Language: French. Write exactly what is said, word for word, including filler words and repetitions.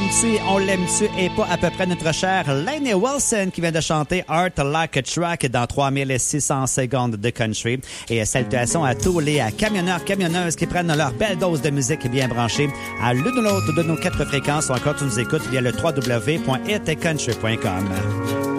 l'aime-tu, on l'aime-tu et pas à peu près notre cher Lainey Wilson qui vient de chanter Art Like a Track dans trois mille six cents secondes de country. Et salutations à tous les camionneurs, camionneuses qui prennent leur belle dose de musique bien branchée à l'une ou l'autre de nos quatre fréquences ou encore tu nous écoutes via le w w w point hit country point com.